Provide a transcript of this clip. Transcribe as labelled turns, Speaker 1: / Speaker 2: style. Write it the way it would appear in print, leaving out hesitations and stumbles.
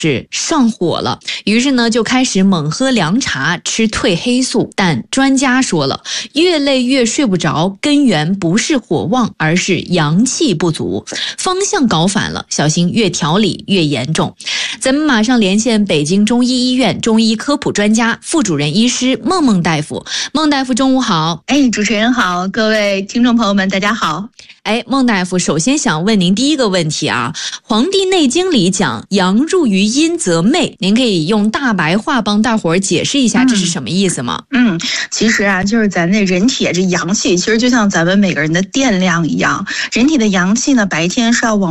Speaker 1: 是上火了，于是呢就开始猛喝凉茶，吃褪黑素。但专家说了，越累越睡不着，根源不是火旺，而是阳气不足，方向搞反了，小心越调理越严重。咱们马上连线北京中医医院中医科普专家、副主任医师孟孟大夫。孟大夫中午好。
Speaker 2: 主持人好，各位听众朋友们大家好。
Speaker 1: 孟大夫，首先想问您第一个问题啊，《黄帝内经》里讲阳入于阴则寐，您可以用大白话帮大伙儿解释一下这是什么意思吗？
Speaker 2: 其实啊，就是咱那人体这阳气，其实就像咱们每个人的电量一样，人体的阳气呢，白天是要往